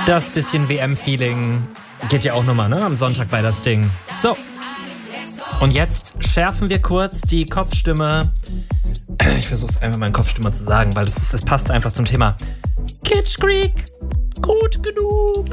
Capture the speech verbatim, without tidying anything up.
Das bisschen W M-Feeling geht ja auch nochmal, ne? Am Sonntag bei das Ding. So. Und jetzt schärfen wir kurz die Kopfstimme. Ich versuche es einfach mal in Kopfstimme zu sagen, weil das, das passt einfach zum Thema. Kitsch Creek, gut genug.